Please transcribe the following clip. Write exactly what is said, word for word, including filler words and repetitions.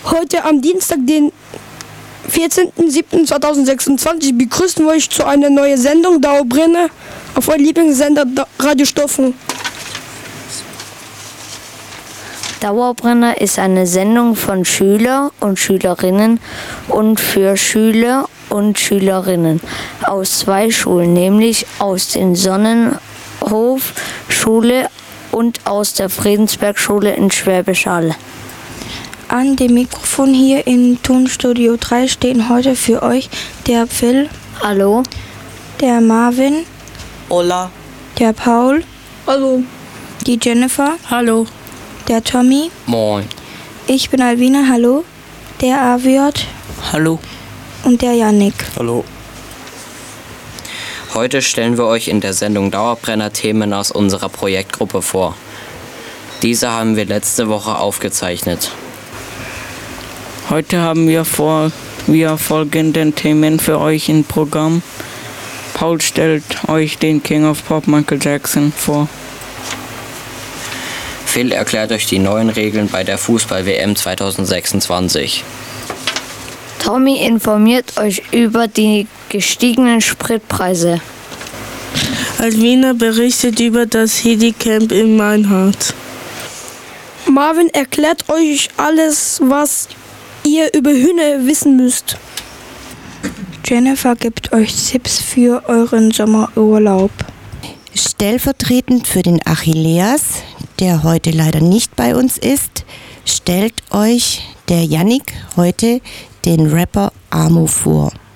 Heute am Dienstag, den vierzehnten siebten zweitausendsechsundzwanzig, begrüßen wir euch zu einer neuen Sendung Dauerbrenner auf eurem Lieblingssender Radio Stoffen. Dauerbrenner ist eine Sendung von Schüler und Schülerinnen und für Schüler und Schülerinnen aus zwei Schulen, nämlich aus den Sonnenhof-Schule und aus der Friedensberg-Schule in Schwäbisch Hall. An dem Mikrofon hier in Tonstudio drei stehen heute für euch der Phil. Hallo. Der Marvin. Hola. Der Paul. Hallo. Die Jennifer. Hallo. Der Tommy. Moin. Ich bin Alvina. Hallo. Der Aviot. Hallo. Und der Yannick. Hallo. Heute stellen wir euch in der Sendung Dauerbrenner Themen aus unserer Projektgruppe vor. Diese haben wir letzte Woche aufgezeichnet. Heute haben wir vor wir folgenden Themen für euch im Programm. Paul stellt euch den King of Pop Michael Jackson vor. Phil erklärt euch die neuen Regeln bei der Fußball-W M zweitausendsechsundzwanzig. Tommy informiert euch über die gestiegenen Spritpreise. Alvina berichtet über das Hedi-Camp in Meinhardt. Marvin erklärt euch alles, was ihr über Hühner wissen müsst. Jennifer gibt euch Tipps für euren Sommerurlaub. Stellvertretend für den Achilleas, der heute leider nicht bei uns ist, stellt euch der Yannick heute den Rapper Amo vor.